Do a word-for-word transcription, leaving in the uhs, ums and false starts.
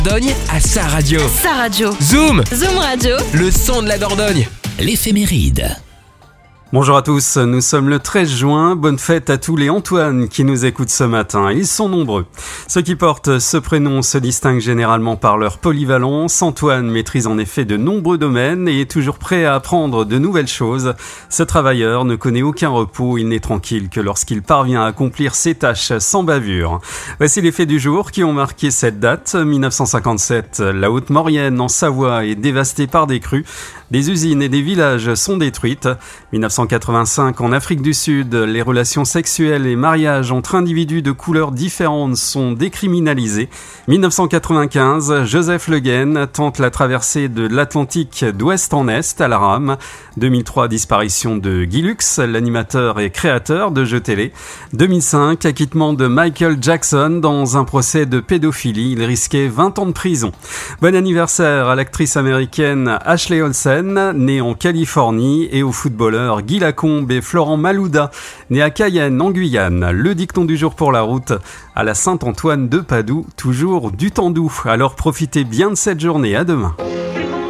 Dordogne à sa radio. Sa radio. Zoom, Zoom Radio. le son de la Dordogne. L'éphéméride. Bonjour à tous, nous sommes le treize juin, bonne fête à tous les Antoine qui nous écoutent ce matin, ils sont nombreux. Ceux qui portent ce prénom se distinguent généralement par leur polyvalence. Antoine maîtrise en effet de nombreux domaines et est toujours prêt à apprendre de nouvelles choses. Ce travailleur ne connaît aucun repos, il n'est tranquille que lorsqu'il parvient à accomplir ses tâches sans bavure. Voici les faits du jour qui ont marqué cette date. dix-neuf cent cinquante-sept, la Haute-Maurienne en Savoie est dévastée par des crues. Des usines et des villages sont détruites. dix-neuf cent quatre-vingt-cinq, en Afrique du Sud, les relations sexuelles et mariages entre individus de couleurs différentes sont décriminalisés. dix-neuf cent quatre-vingt-quinze, Joseph Le Guen tente la traversée de l'Atlantique d'ouest en est à la rame. deux mille trois, disparition de Guy Lux, l'animateur et créateur de jeux télé. deux mille cinq, acquittement de Michael Jackson dans un procès de pédophilie. Il risquait vingt ans de prison. Bon anniversaire à l'actrice américaine Ashley Olsen, née en Californie, et aux footballeurs Guy Lacombe et Florent Malouda, nés à Cayenne en Guyane. Le dicton du jour pour la route, à la Saint-Antoine de Padoue, toujours du temps doux. Alors profitez bien de cette journée, à demain.